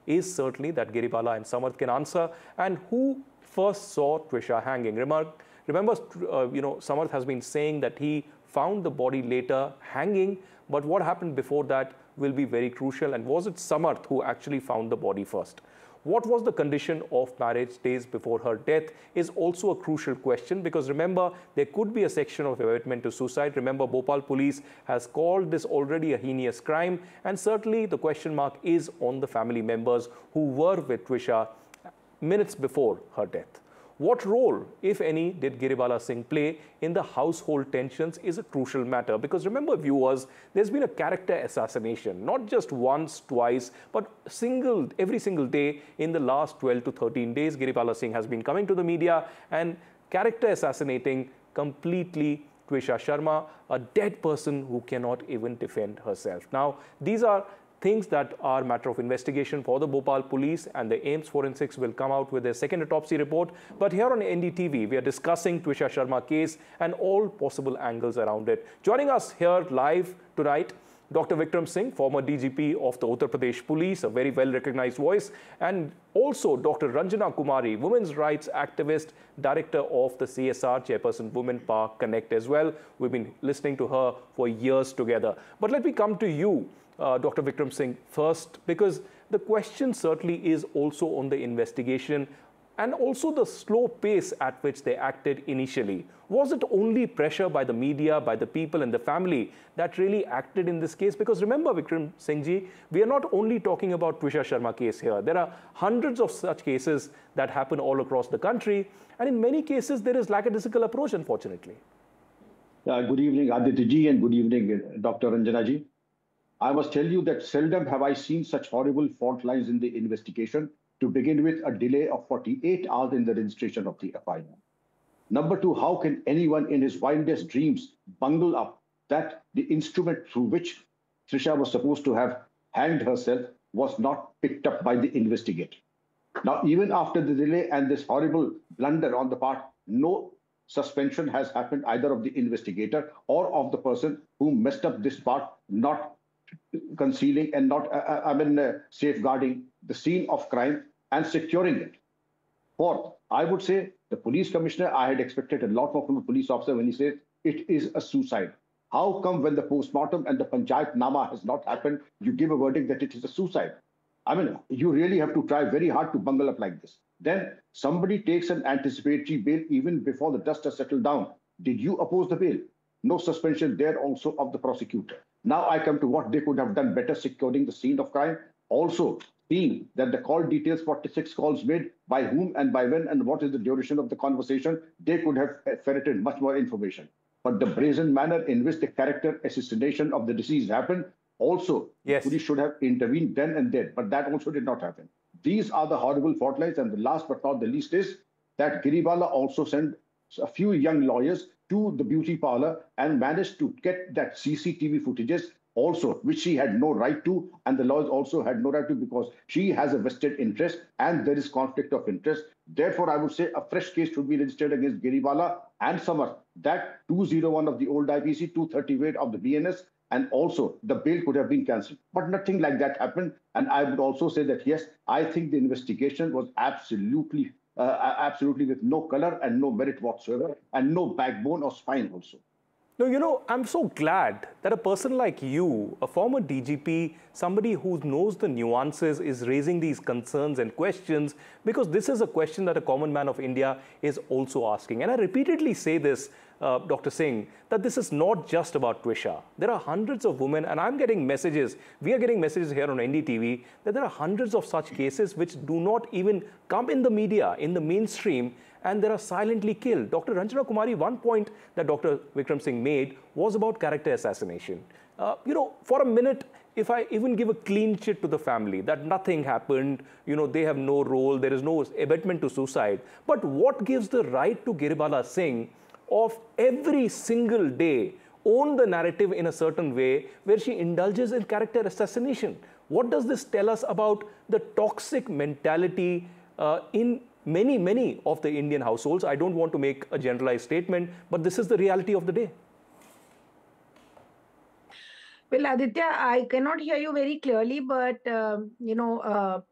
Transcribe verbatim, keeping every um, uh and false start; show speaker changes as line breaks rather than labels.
is certainly that Giribala and Samarth can answer. And who first saw Trisha hanging? Remember, remember uh, you know, Samarth has been saying that he found the body later hanging, but what happened before that will be very crucial. And was it Samarth who actually found the body first? What was the condition of marriage days before her death is also a crucial question, because remember, there could be a section of abatement to suicide. Remember, Bhopal police has called this already a heinous crime, and certainly the question mark is on the family members who were with Trisha minutes before her death. What role, if any, did Giribala Singh play in the household tensions is a crucial matter. Because remember, viewers, there's been a character assassination, not just once, twice, but single, every single day in the last twelve to thirteen days, Giribala Singh has been coming to the media and character assassinating completely Trisha Sharma, a dead person who cannot even defend herself. Now, these are things that are matter of investigation for the Bhopal police, and the AIIMS Forensics will come out with their second autopsy report. But here on N D T V, we are discussing Trisha Sharma case and all possible angles around it. Joining us here live tonight, Doctor Vikram Singh, former D G P of the Uttar Pradesh Police, a very well-recognized voice, and also Doctor Ranjana Kumari, women's rights activist, director of the C S R, chairperson Women Power Connect as well. We've been listening to her for years together. But let me come to you, Uh, Doctor Vikram Singh, first, because the question certainly is also on the investigation and also the slow pace at which they acted initially. Was it only pressure by the media, by the people and the family that really acted in this case? Because remember, Vikram Singh ji, we are not only talking about Trisha Sharma case here. There are hundreds of such cases that happen all across the country. And in many cases, there is lackadaisical approach, unfortunately.
Uh, good evening, Aditya ji, and good evening, Doctor Ranjana ji. I must tell you that seldom have I seen such horrible fault lines in the investigation. To begin with, a delay of forty-eight hours in the registration of the F I R. Number two, how can anyone in his wildest dreams bungle up that the instrument through which Trisha was supposed to have hanged herself was not picked up by the investigator? Now, even after the delay and this horrible blunder on the part, no suspension has happened either of the investigator or of the person who messed up this part, not concealing and not, uh, I mean, uh, safeguarding the scene of crime and securing it. Fourth, I would say the police commissioner, I had expected a lot more from a police officer when he said it is a suicide. How come when the postmortem and the Panchayat Nama has not happened, you give a verdict that it is a suicide? I mean, you really have to try very hard to bungle up like this. Then somebody takes an anticipatory bail even before the dust has settled down. Did you oppose the bail? No suspension there also of the prosecutor. Now I come to what they could have done better, securing the scene of crime. Also, seeing that the call details, forty-six calls made, by whom and by when, and what is the duration of the conversation, they could have ferreted much more information. But the brazen manner in which the character assassination of the deceased happened, also, yes, the police should have intervened then and there, but that also did not happen. These are the horrible fault lines, and the last but not the least is that Giribala also sent a few young lawyers to the beauty parlor and managed to get that C C T V footages also, which she had no right to, and the lawyers also had no right to, because she has a vested interest and there is conflict of interest. Therefore, I would say a fresh case should be registered against Giribala and Samarth, that two oh one of the old I P C, two thirty-eight of the B N S, and also the bail could have been cancelled. But nothing like that happened. And I would also say that, yes, I think the investigation was absolutely Uh, absolutely with no color and no merit whatsoever, and no backbone or spine also.
No, you know, I'm so glad that a person like you, a former D G P, somebody who knows the nuances, is raising these concerns and questions, because this is a question that a common man of India is also asking. And I repeatedly say this, uh, Doctor Singh, that this is not just about Trisha. There are hundreds of women, and I'm getting messages, we are getting messages here on N D T V, that there are hundreds of such cases which do not even come in the media, in the mainstream, and they are silently killed. Doctor Ranjana Kumari, one point that Doctor Vikram Singh made was about character assassination. Uh, you know, for a minute, if I even give a clean chit to the family, that nothing happened, you know, they have no role, there is no abetment to suicide. But what gives the right to Giribala Singh of every single day own the narrative in a certain way where she indulges in character assassination? What does this tell us about the toxic mentality uh, in many, many of the Indian households? I don't want to make a generalized statement, but this is the reality of the day.
Well, Aditya, I cannot hear you very clearly, but, uh, you know, uh,